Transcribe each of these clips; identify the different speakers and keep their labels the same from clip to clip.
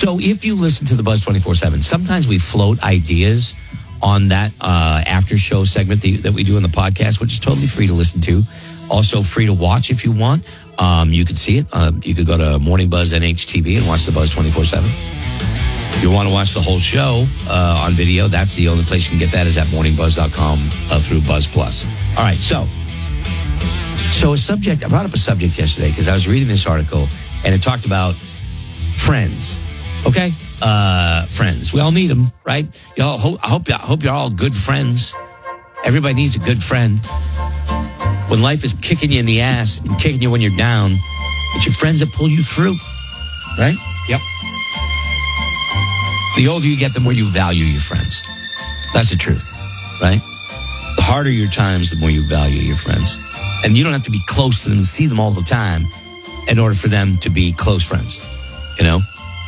Speaker 1: So if you listen to the Buzz 24/7, sometimes we float ideas on that after show segment that we do in the podcast, which is totally free to listen to. Also free to watch if you want. You can see it. You could go to Morning Buzz NHTV and watch the Buzz 24/7. If you want to watch the whole show on video, that's the only place you can get that is at morningbuzz.com through Buzz Plus. All right, so I brought up a subject yesterday because I was reading this article and it talked about friends. Okay? Friends. We all need them, right? I hope you're all good friends. Everybody needs a good friend. When life is kicking you in the ass and kicking you when you're down, it's your friends that pull you through, right?
Speaker 2: Yep.
Speaker 1: The older you get, the more you value your friends. That's the truth, right? The harder your times, the more you value your friends. And you don't have to be close to them and see them all the time in order for them to be close friends. You know?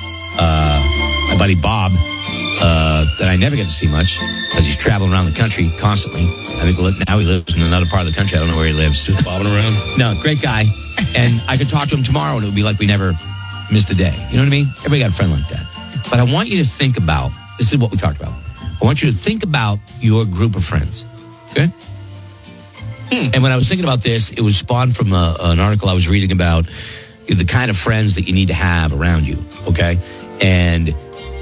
Speaker 1: My buddy Bob, that I never get to see much because he's traveling around the country constantly. I think now he lives in another part of the country. I don't know where he lives.
Speaker 2: Just bobbing around.
Speaker 1: No, great guy. And I could talk to him tomorrow and it would be like we never missed a day. You know what I mean? Everybody got a friend like that. But I want you to think about, this is what we talked about. I want you to think about your group of friends. Okay? And when I was thinking about this, it was spawned from an article I was reading about the kind of friends that you need to have around you. Okay? And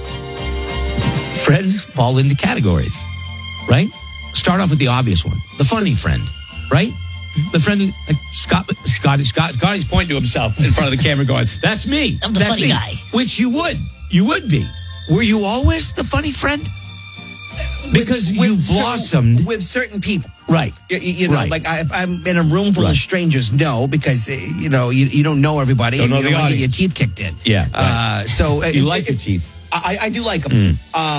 Speaker 1: friends fall into categories, right? Start off with the obvious one. The funny friend, right? The friend, like Scotty's pointing to himself in front of the camera going, that's me.
Speaker 3: I'm the
Speaker 1: that's
Speaker 3: funny
Speaker 1: me.
Speaker 3: guy.
Speaker 1: Which you would be. Were you always the funny friend? Because you blossomed.
Speaker 4: With certain people.
Speaker 1: Right.
Speaker 4: You know,
Speaker 1: right.
Speaker 4: like if I'm in a room full of strangers, no, because, you don't know everybody.
Speaker 1: Don't know
Speaker 4: and you
Speaker 1: the
Speaker 4: don't want to get
Speaker 1: audience.
Speaker 4: your teeth kicked in.
Speaker 1: Yeah. Right.
Speaker 4: So
Speaker 1: you like your teeth.
Speaker 4: I do like them.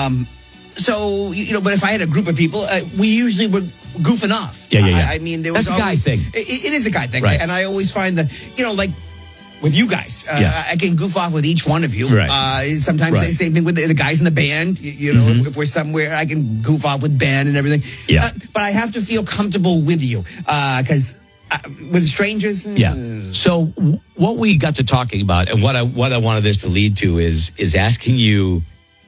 Speaker 4: So, but if I had a group of people, we usually were goofing off.
Speaker 1: Yeah.
Speaker 4: I mean, there was
Speaker 1: That's a guy thing.
Speaker 4: It is a guy thing.
Speaker 1: Right.
Speaker 4: And I always find that, like with you guys, I can goof off with each one of you.
Speaker 1: Right.
Speaker 4: Sometimes the same thing with the guys in the band. If we're somewhere, I can goof off with Ben and everything.
Speaker 1: Yeah.
Speaker 4: But I have to feel comfortable with you because with strangers.
Speaker 1: Yeah. So what we got to talking about and what I wanted this to lead to is asking you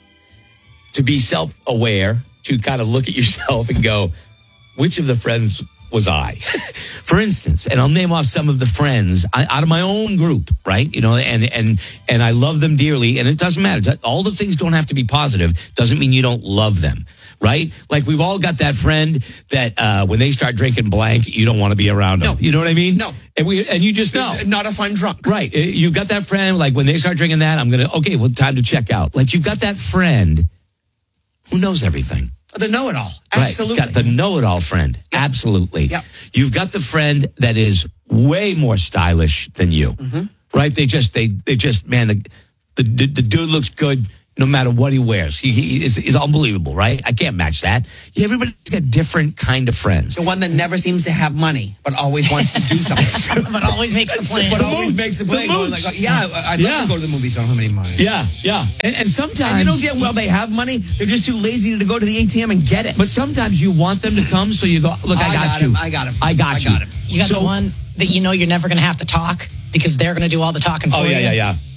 Speaker 1: to be self-aware, to kind of look at yourself and go, which of the friends was I? For instance, and I'll name off some of the friends out of my own group, right? And I love them dearly, and it doesn't matter. All the things don't have to be positive. Doesn't mean you don't love them, right? Like we've all got that friend that when they start drinking blank, you don't want to be around them.
Speaker 4: No.
Speaker 1: You know what I mean?
Speaker 4: No.
Speaker 1: And you just know.
Speaker 4: Not a fun drunk.
Speaker 1: Right. You've got that friend, like when they start drinking that, time to check out. Like you've got that friend who knows everything.
Speaker 4: The know-it-all.
Speaker 1: Right.
Speaker 4: Absolutely.
Speaker 1: Got the know-it-all friend. Yep. Absolutely.
Speaker 4: Yep.
Speaker 1: You've got the friend that is way more stylish than you. Mm-hmm. Right? They just, man, the dude looks good no matter what he wears. He's unbelievable, right? I can't match that. Yeah, everybody's got different kind of friends.
Speaker 4: The one that never seems to have money, but always wants to do something.
Speaker 3: But always makes the plan.
Speaker 4: But always makes the plan. Going like, I'd love to go to the movies. Don't have any money.
Speaker 1: Yeah. And sometimes...
Speaker 4: And you don't get, they have money. They're just too lazy to go to the ATM and get it.
Speaker 1: But sometimes you want them to come, so you go, look, I got you.
Speaker 4: I got him.
Speaker 1: I got you.
Speaker 3: You got the one that you're never going to have to talk because they're going to do all the talking for you.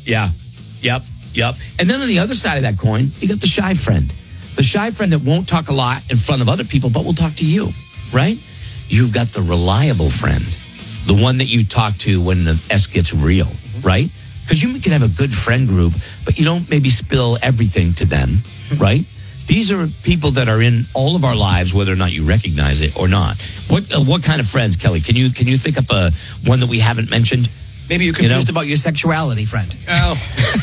Speaker 1: Yeah. Yep. And then on the other side of that coin, you got the shy friend. The shy friend that won't talk a lot in front of other people, but will talk to you, right? You've got the reliable friend, the one that you talk to when the S gets real, right? Because you can have a good friend group, but you don't maybe spill everything to them, right? These are people that are in all of our lives, whether or not you recognize it or not. What kind of friends, Kelly? Can you think up one that we haven't mentioned?
Speaker 4: Maybe you're confused about your sexuality, friend.
Speaker 3: Oh.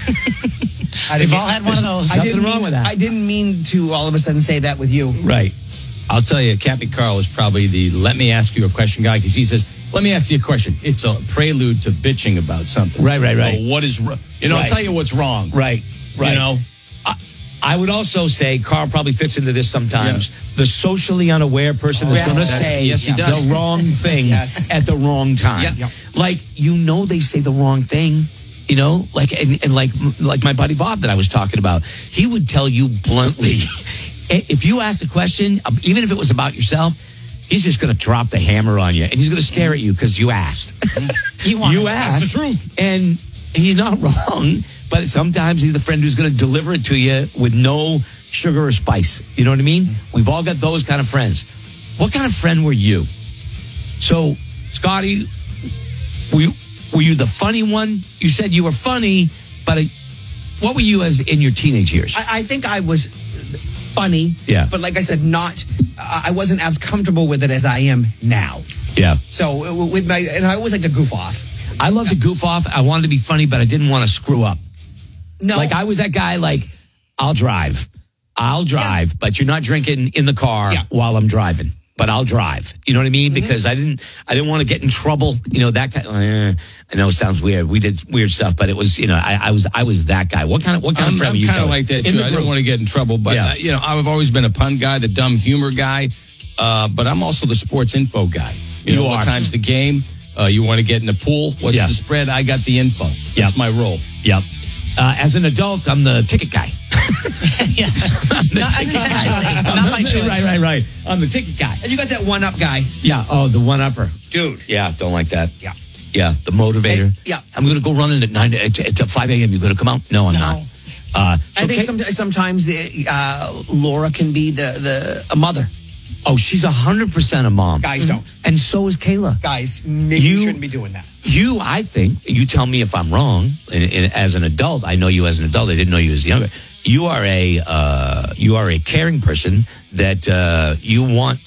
Speaker 3: We've all had one of those.
Speaker 1: Nothing wrong with that.
Speaker 4: I didn't mean to all of a sudden say that with you.
Speaker 1: Right.
Speaker 2: I'll tell you, Cappy Carl is probably the let me ask you a question guy because he says, let me ask you a question. It's a prelude to bitching about something.
Speaker 1: Right.
Speaker 2: So what is wrong? I'll tell you what's wrong.
Speaker 1: Right. I would also say Carl probably fits into this sometimes. Yeah. The socially unaware person is going to say the wrong thing at the wrong time.
Speaker 4: Yep.
Speaker 1: Like, they say the wrong thing, like my buddy Bob that I was talking about. He would tell you bluntly, if you asked a question, even if it was about yourself, he's just going to drop the hammer on you and he's going to stare at you because you asked. You asked.
Speaker 2: That's the truth.
Speaker 1: And he's not wrong. But sometimes he's the friend who's going to deliver it to you with no sugar or spice. You know what I mean? We've all got those kind of friends. What kind of friend were you? So, Scotty, were you the funny one? You said you were funny, but what were you as in your teenage years?
Speaker 4: I think I was funny.
Speaker 1: Yeah.
Speaker 4: But like I said, I wasn't as comfortable with it as I am now.
Speaker 1: Yeah.
Speaker 4: So and I always like to goof off.
Speaker 1: I love to goof off. I wanted to be funny, but I didn't want to screw up.
Speaker 4: No.
Speaker 1: Like I was that guy, like, I'll drive, but you're not drinking in the car while I'm driving. But I'll drive. You know what I mean? Because I didn't want to get in trouble. You know, that kind. I know it sounds weird. We did weird stuff, but it was, you know, I was that guy. What kind of friend were you?
Speaker 2: I'm kind of like that too. I don't want to get in trouble, but you know, I've always been a pun guy, the dumb humor guy. But I'm also the sports info guy. You know, what time's the game? You want to get in the pool? What's the spread? I got the info. That's my role.
Speaker 1: Yep. As an adult, I'm the ticket guy.
Speaker 3: Yeah. Not intentionally. Not by choice.
Speaker 1: Right. I'm the ticket guy.
Speaker 4: And you got that one-up guy.
Speaker 1: Yeah. Oh, the one-upper.
Speaker 4: Dude.
Speaker 1: Yeah, don't like that.
Speaker 4: Yeah.
Speaker 1: Yeah, the motivator.
Speaker 4: Yeah.
Speaker 1: I'm going to go running at 5 a.m. You going to come out? No, I'm not.
Speaker 4: I think sometimes Laura can be a mother.
Speaker 1: Oh, she's 100% a mom.
Speaker 4: Guys don't.
Speaker 1: And so is Kayla.
Speaker 4: Guys, maybe you shouldn't be doing that.
Speaker 1: I think, you tell me if I'm wrong, and as an adult, I know you as an adult, I didn't know you as younger. You are a caring person that you want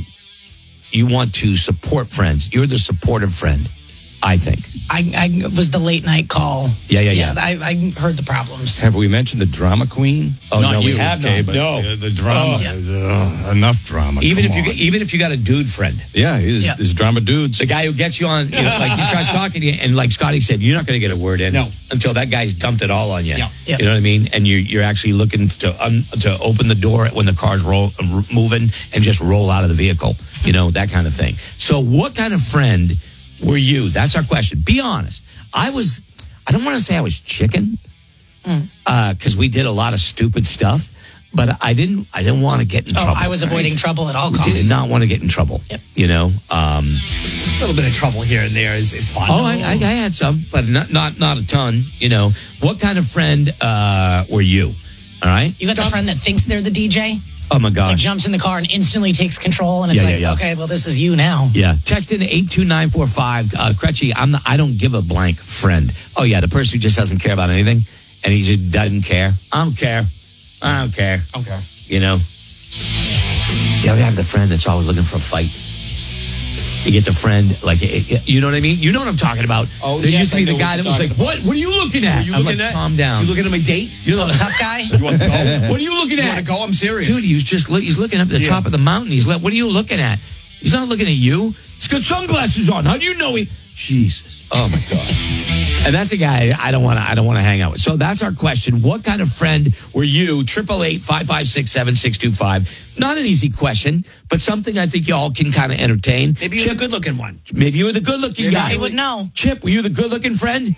Speaker 1: to support friends. You're the supportive friend, I think.
Speaker 3: I was the late night call.
Speaker 1: Yeah.
Speaker 3: I heard the problems.
Speaker 2: Have we mentioned the drama queen?
Speaker 1: Oh,
Speaker 2: not
Speaker 1: no,
Speaker 2: you,
Speaker 1: we have
Speaker 2: okay,
Speaker 1: not.
Speaker 2: but
Speaker 1: No.
Speaker 2: the drama is enough drama.
Speaker 1: Even
Speaker 2: Come on.
Speaker 1: if you got a dude friend.
Speaker 2: Yeah, there's drama dudes.
Speaker 1: The guy who gets you on, like he starts talking to you, and like Scotty said, you're not going to get a word in until that guy's dumped it all on you.
Speaker 4: Yeah.
Speaker 3: Yeah.
Speaker 1: You know what I mean? And you're actually looking to open the door when the car's moving and just roll out of the vehicle. You know, that kind of thing. So what kind of friend were you? That's our question. Be honest. I don't want to say I was chicken because we did a lot of stupid stuff. But I didn't want to get in trouble.
Speaker 3: I was avoiding trouble at all costs.
Speaker 1: Did not want to get in trouble.
Speaker 3: Yep.
Speaker 1: You know,
Speaker 4: a little bit of trouble here and there is fun.
Speaker 1: Oh, I had some, but not a ton. You know, what kind of friend were you? All right,
Speaker 3: You got the friend that thinks they're the DJ?
Speaker 1: Oh my gosh!
Speaker 3: Like jumps in the car and instantly takes control, and it's okay, well, this is you now.
Speaker 1: Yeah. Text in 82945. Crutchy, I don't give a blank friend. Oh yeah, the person who just doesn't care about anything, and he just doesn't care. I don't care.
Speaker 4: Okay.
Speaker 1: You know. You ever have the friend that's always looking for a fight? You get the friend, like, you know what I mean? You know what I'm talking about.
Speaker 4: Oh,
Speaker 1: there used to be
Speaker 4: I know
Speaker 1: the guy
Speaker 4: what
Speaker 1: that was
Speaker 4: you're
Speaker 1: like, what are you looking at?
Speaker 4: You
Speaker 1: I'm
Speaker 4: looking
Speaker 1: like,
Speaker 4: at?
Speaker 1: calm down.
Speaker 4: You looking at my date?
Speaker 1: You know,
Speaker 3: Tough guy?
Speaker 4: You want to go?
Speaker 1: What are you looking
Speaker 4: You
Speaker 1: at?
Speaker 4: want to go? I'm serious.
Speaker 1: Dude, he's looking up at the top of the mountain. What are you looking at? He's not looking at you. He's got sunglasses on. How do you know he? Jesus. Oh my God. And that's a guy I don't want to hang out with. So that's our question. What kind of friend were you? 888-556-7625. Not an easy question, but something I think y'all can kind of entertain.
Speaker 4: Maybe you're the good-looking one.
Speaker 1: Maybe you were the good-looking guy.
Speaker 3: I would know.
Speaker 1: Chip, were you the good-looking friend?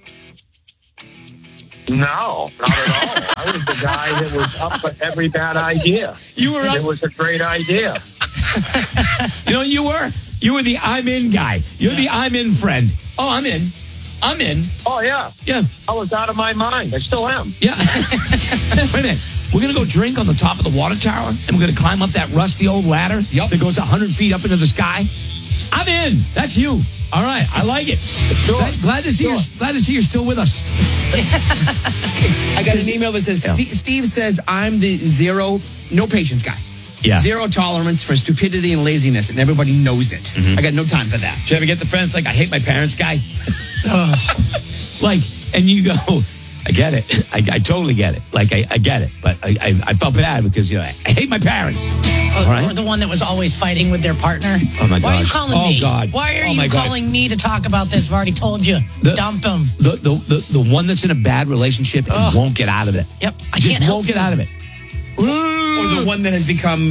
Speaker 5: No, not at all. I was the guy that was up for every bad idea.
Speaker 1: You were up.
Speaker 5: It was a great idea.
Speaker 1: You know, you were the I'm in guy. You're the I'm in friend. Oh, I'm in.
Speaker 5: Oh, yeah.
Speaker 1: Yeah.
Speaker 5: I was out of my mind. I still am.
Speaker 1: Yeah. Wait a minute. We're going to go drink on the top of the water tower, and we're going to climb up that rusty old ladder that goes 100 feet up into the sky. I'm in. That's you. All right. I like it.
Speaker 5: Sure.
Speaker 1: Glad to see you're still with us.
Speaker 4: I got an email that says, Steve says I'm the no patience guy.
Speaker 1: Yeah.
Speaker 4: Zero tolerance for stupidity and laziness, and everybody knows it. I got no time for that.
Speaker 1: Did you ever get the friends like, I hate my parents guy? Like, and you go, I get it. I totally get it. Like, I get it. But I felt bad because, you know, I hate my parents. All right?
Speaker 3: Or the one that was always fighting with their partner.
Speaker 1: Oh, my gosh.
Speaker 3: Why are you calling me?
Speaker 1: God.
Speaker 3: Why are
Speaker 1: Oh,
Speaker 3: you
Speaker 1: my God.
Speaker 3: calling me to talk about this? I've already told you. Dump him.
Speaker 1: The one that's in a bad relationship and won't get out of it.
Speaker 3: Yep. I
Speaker 1: Just
Speaker 3: can't help
Speaker 1: won't get out of it.
Speaker 4: Or the one that has become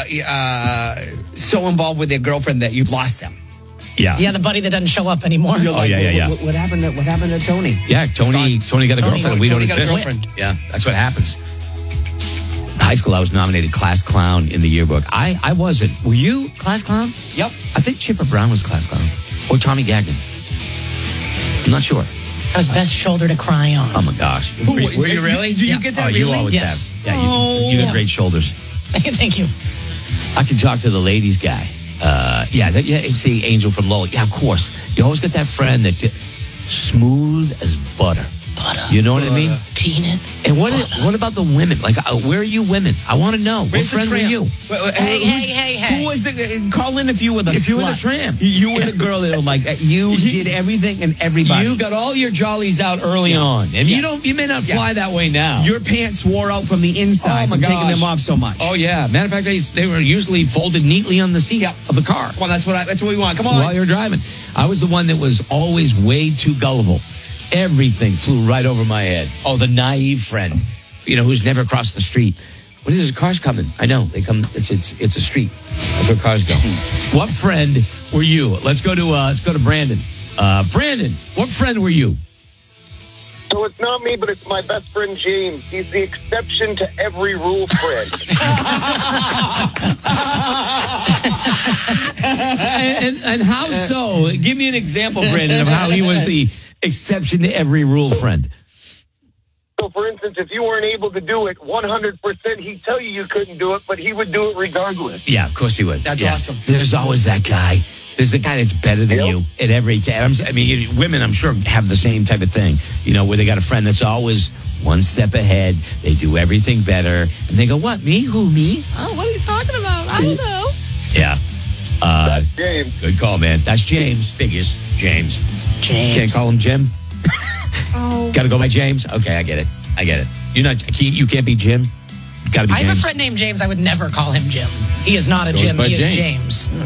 Speaker 4: so involved with their girlfriend that you've lost them.
Speaker 1: Yeah.
Speaker 3: Yeah, the buddy that doesn't show up anymore.
Speaker 4: You're like,
Speaker 1: yeah.
Speaker 4: What happened to Tony?
Speaker 1: Yeah, Tony got a girlfriend. We don't
Speaker 4: Tony got a
Speaker 1: exist.
Speaker 4: girlfriend.
Speaker 1: Yeah, that's what happens. In high school, I was nominated class clown in the yearbook. I wasn't. Were you class clown?
Speaker 4: Yep.
Speaker 1: I think Chipper Brown was class clown. Or Tommy Gagnon. I'm not sure.
Speaker 3: I was best shoulder to cry on.
Speaker 1: Oh my gosh. Were you really?
Speaker 4: Do you get that
Speaker 1: Oh, you
Speaker 4: really?
Speaker 1: always
Speaker 3: Yes.
Speaker 1: have. Yeah, you have great shoulders.
Speaker 3: Thank you.
Speaker 1: I can talk to the ladies guy. See, Angel from Lowell. Yeah, of course. You always get that friend that smooth as butter. You know what I mean?
Speaker 3: Peanut.
Speaker 1: And what about the women? Like, where are you women? I want to know. What
Speaker 4: Raise the
Speaker 1: friend were
Speaker 4: tram.
Speaker 1: you?
Speaker 3: Hey.
Speaker 4: Who was the? Call in if you were the.
Speaker 1: If you were the
Speaker 4: slut.
Speaker 1: tram.
Speaker 4: You were the girl that like you did everything and everybody.
Speaker 1: You got all your jollies out early on, and you may not fly that way now.
Speaker 4: Your pants wore out from the inside
Speaker 1: Oh, my
Speaker 4: from taking
Speaker 1: gosh.
Speaker 4: them off so much.
Speaker 1: Oh yeah. Matter of fact, they were usually folded neatly on the seat of the car
Speaker 4: Well, that's what we want. Come on.
Speaker 1: while you're driving. I was the one that was always way too gullible. Everything flew right over my head. Oh, the naive friend, who's never crossed the street. What is this? Cars coming? I know they come. It's a street. That's where cars go. What friend were you? Let's go to Brandon. Brandon, what friend were you?
Speaker 5: So it's not me, but it's my best friend James. He's the exception to every rule friend.
Speaker 1: and how so? Give me an example, Brandon, of how he was the exception to every rule friend.
Speaker 5: So, for instance, if you weren't able to do it 100%, he'd tell you couldn't do it, but he would do it regardless.
Speaker 1: Yeah, of course he would.
Speaker 4: That's awesome.
Speaker 1: There's always that guy. There's the guy that's better than you at every time. I mean, women, I'm sure, have the same type of thing, where they got a friend that's always one step ahead. They do everything better. And they go, what, me? Who, me? Oh, what are you talking about? I don't know. Yeah.
Speaker 5: That's James.
Speaker 1: Good call, man. That's James. Figures. James.
Speaker 3: James.
Speaker 1: Can't call him Jim? Got to go by James? Okay, I get it. You can't be Jim? Got to be
Speaker 3: I
Speaker 1: James.
Speaker 3: have a friend named James. I would never call him Jim. He is not a
Speaker 2: Goes
Speaker 3: Jim.
Speaker 2: by
Speaker 3: He is
Speaker 2: James.
Speaker 3: James.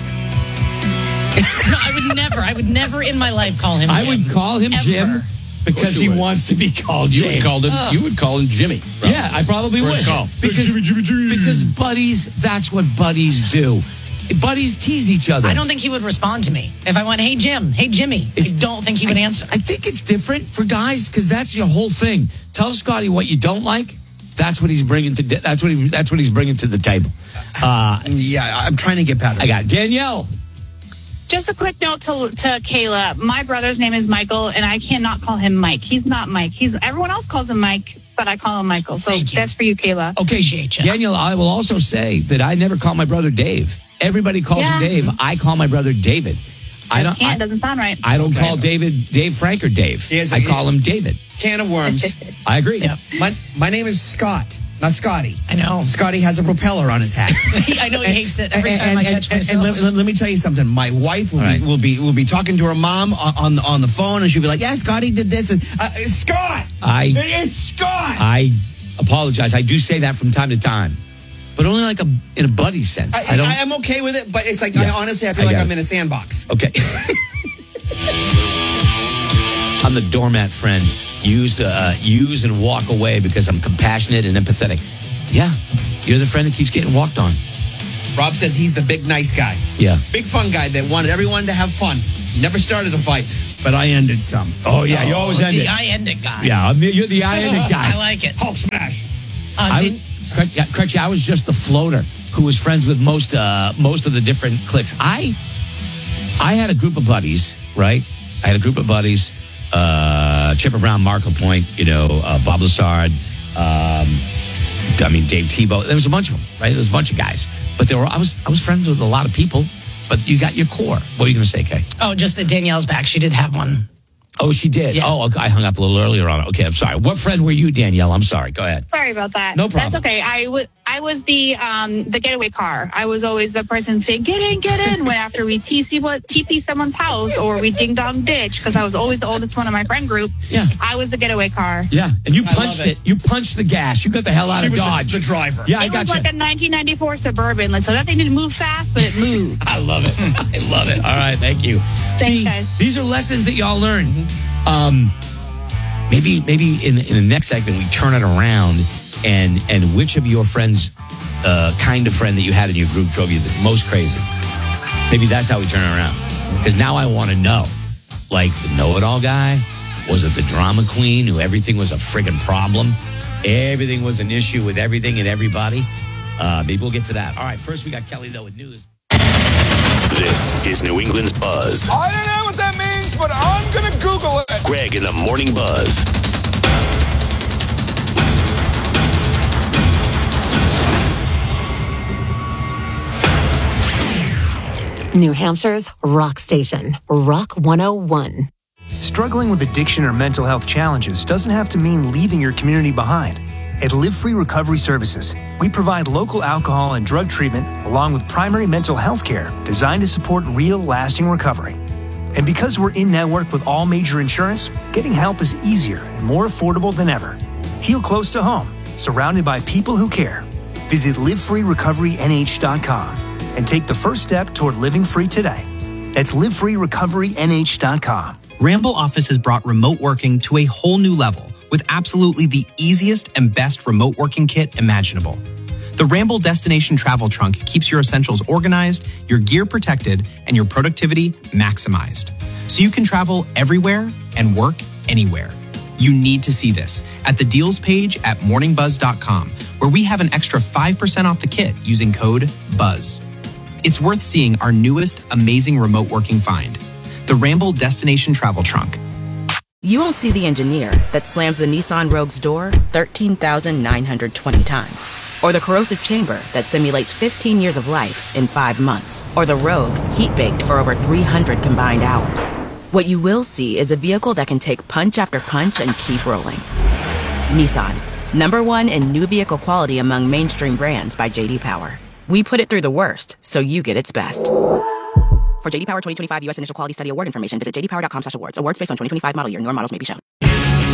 Speaker 3: No, I would never in my life call him Jim.
Speaker 1: I would call him
Speaker 3: Ever.
Speaker 1: Jim because he wants to be called
Speaker 2: You
Speaker 1: James.
Speaker 2: would call him Jimmy. Probably.
Speaker 1: Yeah, I probably
Speaker 2: First
Speaker 1: would.
Speaker 2: call.
Speaker 1: Because buddies, that's what buddies do. Buddies tease each other.
Speaker 3: I don't think he would respond to me. If I went, hey, Jim, hey, Jimmy, I don't think he would answer.
Speaker 1: I think it's different for guys because that's your whole thing. Tell Scotty what you don't like. That's what he's bringing to. That's what he's bringing to the table.
Speaker 4: I'm trying to get better.
Speaker 1: I got Danielle.
Speaker 6: Just a quick note to Kayla. My brother's name is Michael, and I cannot call him Mike. He's not Mike. Everyone else calls him Mike, but I call him Michael. So that's for you, Kayla.
Speaker 1: Okay,
Speaker 3: Appreciate you.
Speaker 1: Danielle, I will also say that I never call my brother Dave. Everybody calls him Dave. I call my brother David.
Speaker 6: Doesn't sound right.
Speaker 1: I don't call Dave Frank or Dave. I call him David.
Speaker 4: Can of worms.
Speaker 1: I agree.
Speaker 3: Yeah.
Speaker 4: My name is Scott, not Scotty.
Speaker 3: I know.
Speaker 4: Scotty has a propeller on his hat.
Speaker 3: I know he hates it every time I catch myself.
Speaker 4: And let me tell you something. My wife will be talking to her mom on the phone, and she'll be like, "Yeah, Scotty did this." And Scott, it's Scott.
Speaker 1: I apologize. I do say that from time to time, but only like in a buddy sense.
Speaker 4: I'm okay with it, but it's like honestly, I feel like I'm in a sandbox.
Speaker 1: Okay. I'm the doormat friend. Use and walk away because I'm compassionate and empathetic. Yeah, you're the friend that keeps getting walked on.
Speaker 4: Rob says he's the big nice guy.
Speaker 1: Yeah.
Speaker 4: Big fun guy that wanted everyone to have fun. Never started a fight, but I ended some.
Speaker 1: Oh yeah, you always end
Speaker 3: the
Speaker 1: it.
Speaker 3: I ended guy.
Speaker 1: Yeah, you're the I ended guy.
Speaker 3: I like it.
Speaker 4: Hulk smash.
Speaker 1: Correct. I was just the floater who was friends with most of the different cliques. I had a group of buddies, right? I had a group of buddies. Chipper Brown, Mark LaPointe, Bob Lassard, Dave Tebow. There was a bunch of them, right? There was a bunch of guys, but I was friends with a lot of people. But you got your core. What are you going to say, Kay?
Speaker 3: Oh, just that Danielle's back. She did have one.
Speaker 1: Oh, she did.
Speaker 3: Yeah.
Speaker 1: Oh, okay. I hung up a little earlier on it. Okay, I'm sorry. What friend were you, Danielle? I'm sorry. Go ahead.
Speaker 6: Sorry about that.
Speaker 1: No problem.
Speaker 6: That's okay. I was the getaway car. I was always the person saying, get in, when after we TP someone's house or we ding dong ditch, because I was always the oldest one in my friend group.
Speaker 1: Yeah.
Speaker 6: I was the getaway car.
Speaker 1: Yeah, and you
Speaker 4: I
Speaker 1: punched
Speaker 4: love
Speaker 1: it. You punched the gas. You got the hell out of Dodge.
Speaker 4: The driver.
Speaker 1: Yeah, I
Speaker 6: It
Speaker 1: got
Speaker 6: was
Speaker 1: you.
Speaker 6: like a 1994 Suburban, so that thing didn't move fast, but it moved.
Speaker 1: I love it. I love it. All right, thank you. See,
Speaker 6: guys.
Speaker 1: these are lessons that y'all learn. Maybe in the next segment we turn it around and which of your friends, kind of friend that you had in your group drove you the most crazy. Maybe that's how we turn it around. Because now I want to know, like the know-it-all guy, was it the drama queen who everything was a friggin' problem? Everything was an issue with everything and everybody. Maybe we'll get to that. All right, first we got Kelly though with news.
Speaker 7: This is New England's Buzz.
Speaker 8: I don't know what that means, but I'm going to Google it.
Speaker 7: Greg in the Morning Buzz.
Speaker 8: New Hampshire's rock station, Rock 101.
Speaker 9: Struggling with addiction or mental health challenges doesn't have to mean leaving your community behind. At Live Free Recovery Services, we provide local alcohol and drug treatment along with primary mental health care designed to support real, lasting recovery. And because we're in-network with all major insurance, getting help is easier and more affordable than ever. Heal close to home, surrounded by people who care. Visit LiveFreeRecoveryNH.com and take the first step toward living free today. That's LiveFreeRecoveryNH.com.
Speaker 10: Ramble Office has brought remote working to a whole new level with absolutely the easiest and best remote working kit imaginable. The Ramble Destination Travel Trunk keeps your essentials organized, your gear protected, and your productivity maximized. So you can travel everywhere and work anywhere. You need to see this at the deals page at morningbuzz.com, where we have an extra 5% off the kit using code BUZZ. It's worth seeing our newest amazing remote working find, the Ramble Destination Travel Trunk.
Speaker 11: You won't see the engineer that slams the Nissan Rogue's door 13,920 times, or the corrosive chamber that simulates 15 years of life in 5 months, or the Rogue heat-baked for over 300 combined hours. What you will see is a vehicle that can take punch after punch and keep rolling. Nissan, #1 in new vehicle quality among mainstream brands by J.D. Power. We put it through the worst, so you get its best. For J.D. Power 2025 U.S. Initial Quality Study Award information, visit jdpower.com/awards. Awards based on 2025 model year. Newer models may be shown.